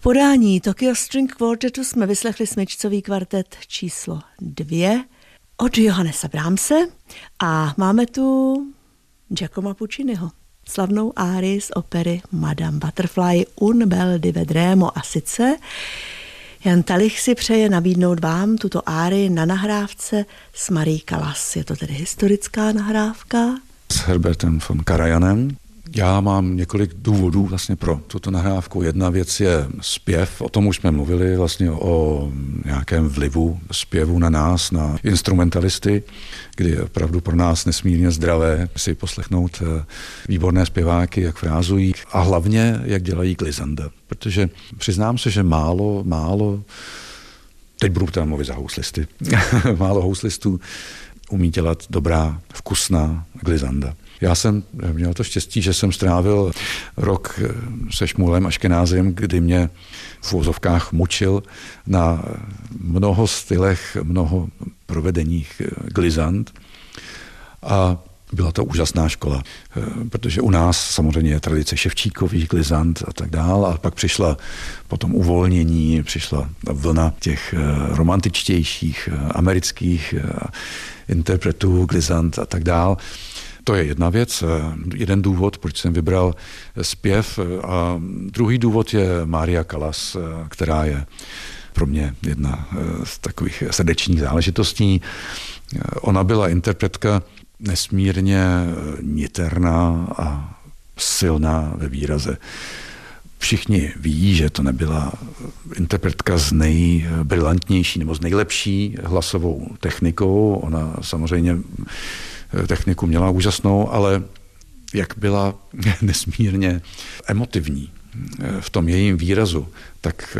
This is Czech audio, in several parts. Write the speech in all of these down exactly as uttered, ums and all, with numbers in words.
podání Tokyo String Quartetu jsme vyslechli smyčcový kvartet číslo dvě od Johannese Brahmse a máme tu Giacomo Pucciniho, slavnou árii z opery Madame Butterfly Un bel di vedremo, a sice Jan Talich si přeje nabídnout vám tuto árii na nahrávce s Marií Callas. Je to tedy historická nahrávka s Herbertem von Karajanem. Já mám několik důvodů vlastně pro tuto nahrávku. Jedna věc je zpěv, o tom už jsme mluvili, vlastně o nějakém vlivu zpěvu na nás, na instrumentalisty, kdy je opravdu pro nás nesmírně zdravé si poslechnout výborné zpěváky, jak frázují a hlavně, jak dělají glissanda. Protože přiznám se, že málo, málo, teď budu tam mluvit za houslisty, málo houslistů umí dělat dobrá, vkusná glissanda. Já jsem měl to štěstí, že jsem strávil rok se Šmulem Aškenázem, kdy mě v uvozovkách mučil na mnoho stylech, mnoho provedeních glissand. A byla to úžasná škola, protože u nás samozřejmě je tradice Ševčíkových glissand a tak dál, a pak přišla potom uvolnění, přišla vlna těch romantičtějších amerických interpretů glissand a tak dál. To je jedna věc, jeden důvod, proč jsem vybral zpěv, a druhý důvod je Maria Callas, která je pro mě jedna z takových srdečních záležitostí. Ona byla interpretka nesmírně niterná a silná ve výraze. Všichni ví, že to nebyla interpretka s nejbrilantnější nebo s nejlepší hlasovou technikou. Ona samozřejmě techniku měla úžasnou, ale jak byla nesmírně emotivní v tom jejím výrazu, tak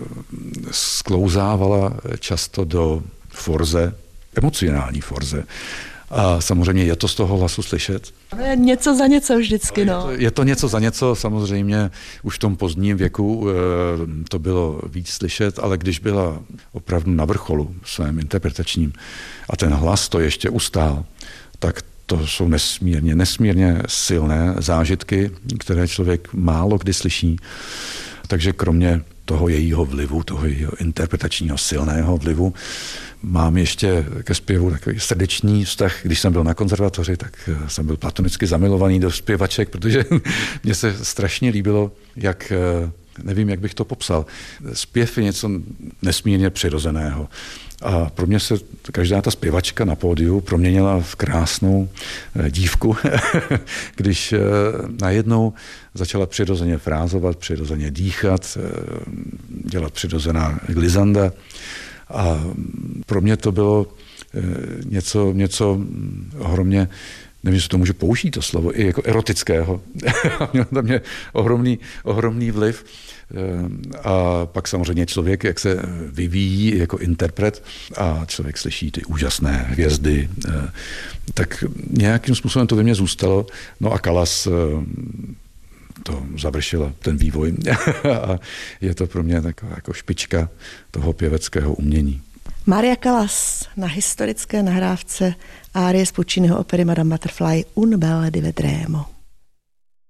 sklouzávala často do forze, emocionální forze. A samozřejmě je to z toho hlasu slyšet. Ale něco za něco vždycky, no. Je to, je to něco za něco, samozřejmě už v tom pozdním věku to bylo víc slyšet, ale když byla opravdu na vrcholu svém interpretačním a ten hlas to ještě ustál, tak to jsou nesmírně, nesmírně silné zážitky, které člověk málo kdy slyší. Takže kromě toho jejího vlivu, toho jejího interpretačního silného vlivu, mám ještě ke zpěvu takový srdečný vztah. Když jsem byl na konzervatoři, tak jsem byl platonicky zamilovaný do zpěvaček, protože mně se strašně líbilo, jak, nevím, jak bych to popsal. Zpěv je něco nesmírně přirozeného. A pro mě se každá ta zpěvačka na pódiu proměnila v krásnou dívku, když najednou začala přirozeně frázovat, přirozeně dýchat, dělat přirozená glissanda. A pro mě to bylo něco, něco ohromně, nevím, jestli to můžu použít to slovo, i jako erotického. Mělo to mě ohromný, ohromný vliv. A pak samozřejmě člověk, jak se vyvíjí jako interpret a člověk slyší ty úžasné hvězdy, tak nějakým způsobem to ve mně zůstalo. No a Callas to završila, ten vývoj. A je to pro mě taková jako špička toho pěveckého umění. Maria Callas na historické nahrávce árie z Pucciniho opery Madame Butterfly Un bel di vedremo.